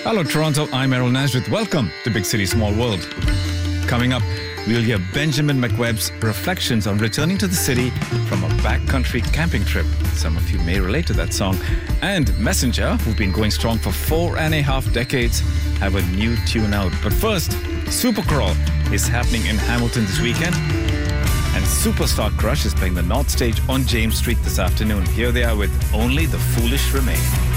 Hello, Toronto. I'm Errol Nazareth. Welcome to Big City, Small World. Coming up, we'll hear Benjamin McWebb's reflections on returning to the city from a backcountry camping trip. Some of you may relate to that song. And Messenger, who've been going strong for 4.5 decades, have a new tune out. But first, Supercrawl is happening in Hamilton this weekend. And Superstar Crush is playing the North Stage on James Street this afternoon. Here they are with Only the Foolish Remain.